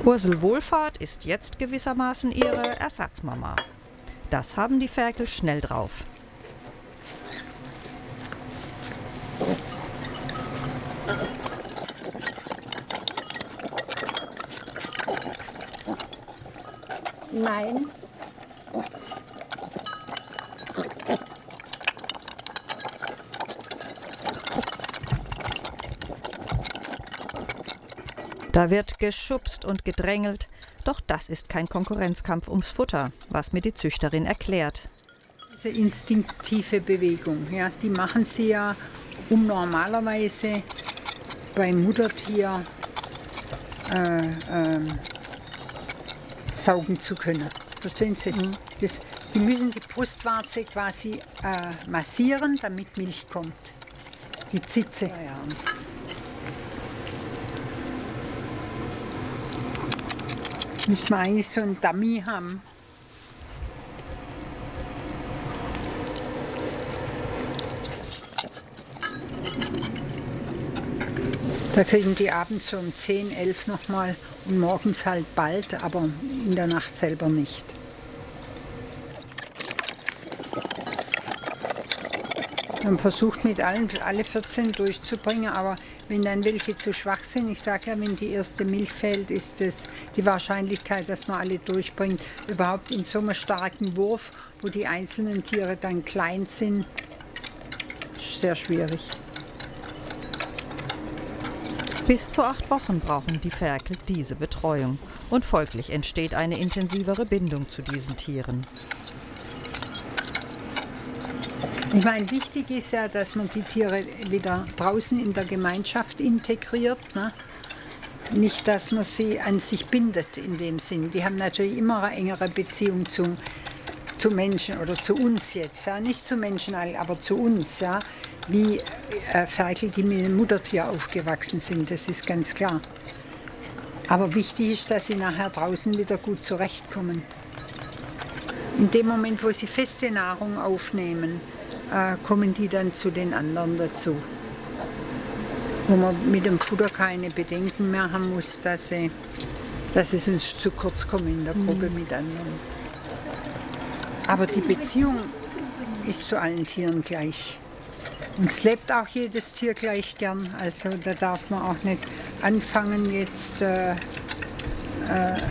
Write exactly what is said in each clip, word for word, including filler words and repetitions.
Ursel Wohlfahrt ist jetzt gewissermaßen ihre Ersatzmama. Das haben die Ferkel schnell drauf. Nein. Da wird geschubst und gedrängelt, doch das ist kein Konkurrenzkampf ums Futter, was mir die Züchterin erklärt. Diese instinktive Bewegung, ja, die machen sie ja, um normalerweise beim Muttertier äh, äh, saugen zu können. Verstehen Sie? Mhm. Das, die müssen die Brustwarze quasi äh, massieren, damit Milch kommt. Die Zitze. Ja, ja. Müssen wir eigentlich so einen Dummy haben. Da kriegen die abends so um zehn, elf nochmal und morgens halt bald, aber in der Nacht selber nicht. Man versucht mit allen alle vierzehn durchzubringen, aber wenn dann welche zu schwach sind, ich sage ja, wenn die erste Milch fällt, ist es die Wahrscheinlichkeit, dass man alle durchbringt, überhaupt in so einem starken Wurf, wo die einzelnen Tiere dann klein sind, sehr schwierig. Bis zu acht Wochen brauchen die Ferkel diese Betreuung und folglich entsteht eine intensivere Bindung zu diesen Tieren. Ich meine, wichtig ist ja, dass man die Tiere wieder draußen in der Gemeinschaft integriert. Ne? Nicht, dass man sie an sich bindet in dem Sinn. Die haben natürlich immer eine engere Beziehung zu, zu Menschen oder zu uns jetzt. Ja? Nicht zu Menschen, aber zu uns. Ja? Wie äh, Ferkel, die mit dem Muttertier aufgewachsen sind, das ist ganz klar. Aber wichtig ist, dass sie nachher draußen wieder gut zurechtkommen. In dem Moment, wo sie feste Nahrung aufnehmen, äh, kommen die dann zu den anderen dazu. Wo man mit dem Futter keine Bedenken mehr haben muss, dass sie, dass sie sonst zu kurz kommen in der Gruppe mit anderen. Aber die Beziehung ist zu allen Tieren gleich. Und es lebt auch jedes Tier gleich gern. Also da darf man auch nicht anfangen, jetzt äh, äh,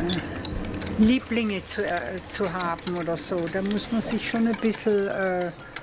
Lieblinge zu, äh, zu haben oder so. Da muss man sich schon ein bisschen äh,